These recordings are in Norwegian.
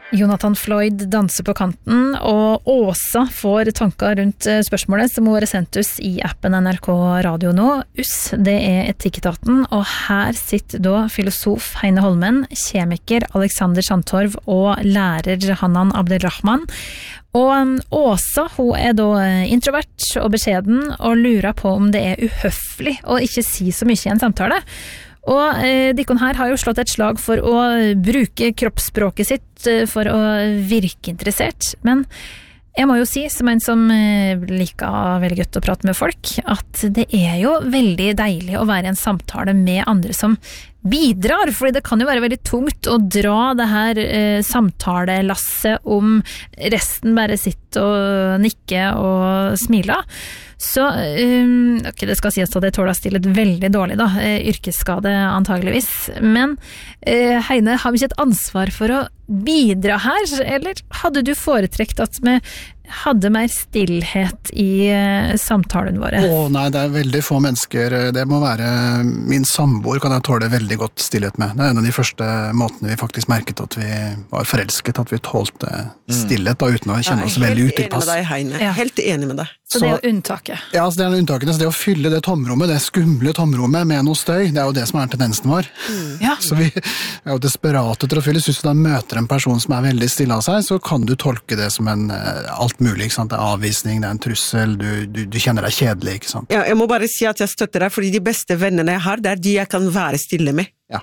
Jonathan Floyd danser på kanten, og Åsa får tanker rundt spørsmålet som har sendt oss i appen NRK Radio nå. Det Etikketaten, og her sitter da filosof Heine Holmen, kjemiker Alexander Sandtorv og lærer Hanan Abdelrahman. Og Åsa, hun da introvert og beskjeden, og lurer på om det uhøflig å ikke si så mye i en samtale. Og Dikon her har jo slått et slag for å bruke kroppsspråket sitt for å virke interessert, men jeg må jo si, som en som liker veldig godt å prate med folk, at det jo veldig deilig å være i en samtale med andre som bidrar, fordi det kan jo være veldig tungt å dra det her samtalelasset om resten bare sitter og nikker og smiler. Så, ok, det skal sies at det tåler stillet veldig dårlig da, yrkesskade antageligvis, men Heine, har vi ikke et ansvar for å bidra her, eller hadde du foretrekt at vi hadde mer stillhet i samtalen våre? Nei, det veldig få mennesker, det må være min samboer kan jeg tåle veldig godt stillhet med. Det en av de første måtene vi faktisk merket at vi var forelsket, at vi tålte stillhet da, uten å kjenne oss veldig utilpass. Jeg er helt enig med deg, Heine. Helt enig med deg. Så det jo unntaket? Ja, altså det unntaket. Så det å fylle det tomrommet, det skumle tomrommet med noe støy, det jo det som tendensen vår. Ja. Så vi jo desperate til å fylle. Så hvis du da møter en person som veldig stille av seg, så kan du tolke det som en alt mulig, ikke sant? Det avvisning, det en trussel, du kjenner deg kjedelig, ikke sant? Ja, jeg må bare si at jeg støtter deg, fordi de beste vennene jeg har, det de jeg kan være stille med. Ja.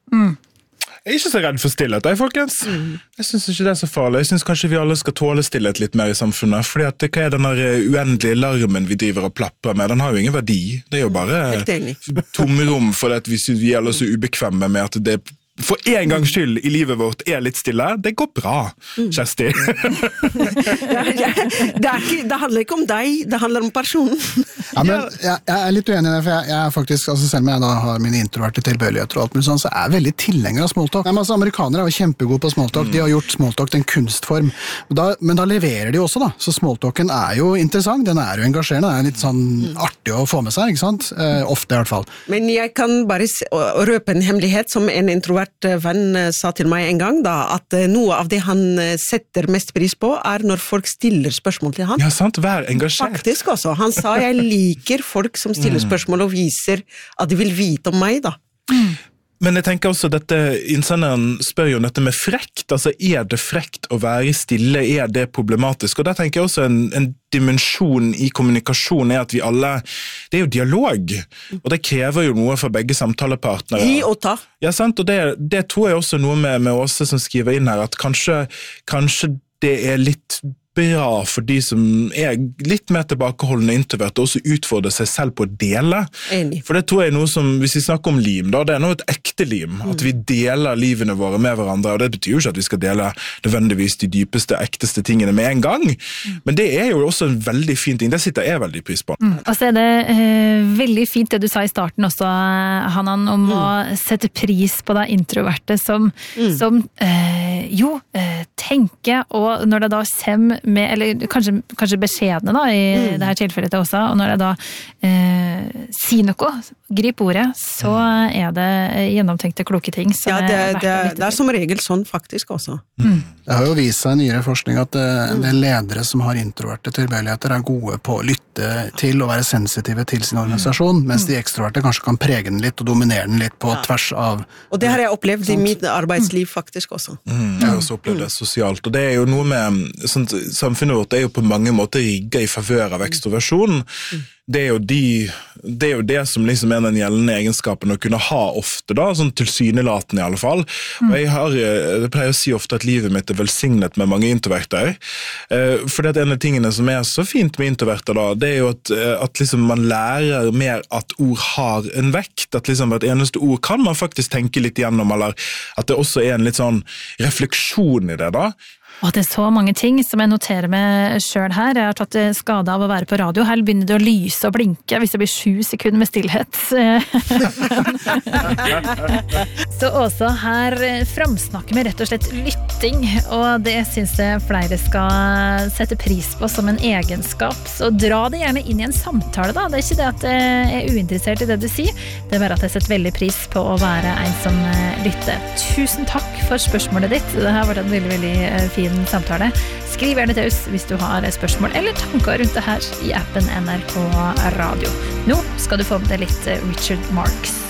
Jeg ikke så redd for stillhet, folkens. Jeg synes ikke det så farlig. Jeg synes kanskje vi alle skal tåle stillhet litt mer i samfunnet, fordi at hva denne uendelige larmen vi driver og plapper med, den har jo ingen verdi. Det jo bare tomrom for at vi synes vi alle så ubekvemme med at det for en gangs skyld i livet vårt litt stille. Det går bra, Kjersti. Det handler ikke om deg, det handler om personen. Ja, men jeg litt uenig i det, for jeg faktisk, altså selv om jeg da har mine introverte tilbøyeligheter og alt mulig sånn, så jeg veldig tilhenger av smalltalk. Altså, amerikanere jo kjempegode på smalltalk, de har gjort smalltalk til en kunstform, men da leverer de også da, så smalltalken jo interessant, den jo engasjerende, den litt sånn artig å få med seg, ikke sant? Ofte i hvert fall. Men jeg kan bare røpe en hemmelighet som en introvert venn sa til meg en gang da, at noe av det han setter mest pris på når folk stiller spørsmål til han. Ja, sant, vær engasjert. Faktisk også. Han sa, jeg liker folk som stiller spørsmål og viser at de vil vite om meg da. Men jeg tenker også at innsenderen spør jo om dette med frekt, altså det frekt å være stille, det problematisk? Og der tenker jeg også en dimensjon i kommunikasjon at vi alle, det jo dialog, og det krever jo noe fra begge samtalepartnere. Gi og ta. Ja, sant, og det tror jeg også noe med Åse som skriver inn her, at kanskje det litt bra for de som litt mer tilbakeholdende introvert og også utfordrer seg selv på å dele. Enig. For det tror jeg noe som, hvis vi snakker om lim, da, det noe et ekte lim, at vi deler livene våre med hverandre, og det betyr jo ikke at vi skal dele nødvendigvis de dypeste, ekteste tingene med en gang, men det jo også en veldig fin ting, det sitter jeg veldig pris på. Og så det veldig fint det du sa i starten også, Hanan, om å sette pris på det introverte som tenker, og når det da kommer med, eller kanskje beskjedene da, i det her tilfellet til også, og når jeg da sier noe, grip ordet, så det gjennomtenkte kloke ting som det som regel sånn faktisk også. Det har jo vist seg i nyere forskning at det ledere som har introverte tilbøyeligheter gode på å lytte til og være sensitive til sin organisasjon, mens de ekstroverte kanskje kan prege den litt og dominere den litt på tvers av... Og det har jeg opplevd i mitt arbeidsliv faktisk også. Jeg har også opplevd det sosialt, og det jo noe med samfunnet vårt jo på mange måter rigget i favør av ekstroversjon. Det jo det som liksom den gjeldende egenskapen å kunne ha ofte da, sånn tilsynelatende i alle fall. Og jeg pleier å si ofte at livet mitt velsignet med mange introverter. For det en av tingene som så fint med introverter da, det jo at liksom man lærer mer at ord har en vekt, at liksom hvert eneste ord kan man faktisk tenke litt igjennom, eller at det også en litt sånn refleksjon i det da. Og det så mange ting som jeg noterer meg selv her. Jeg har tatt skade av å være på radio. Her begynner det å lyse og blinke hvis det blir 7 sekunder med stillhet. Så også her framsnakker vi rett og slett lytting, og det synes jeg flere skal sette pris på som en egenskap. Så dra det gjerne inn i en samtale da. Det ikke det at jeg uinteressert i det du sier, det bare at jeg setter veldig pris på å være en som lytter. Tusen takk for spørsmålet ditt. Det her var en veldig, veldig fin samtale. Skriv gjerne til oss hvis du har spørsmål eller tanker rundt det her i appen NRK Radio. Nå skal du få med deg litt Richard Marx.